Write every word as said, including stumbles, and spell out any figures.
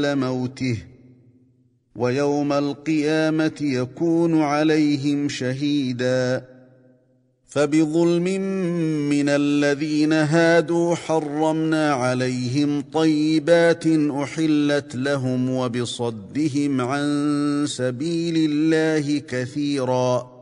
موته ويوم القيامة يكون عليهم شهيدا. فبظلم من الذين هادوا حرمنا عليهم طيبات أحلت لهم وبصدهم عن سبيل الله كثيرا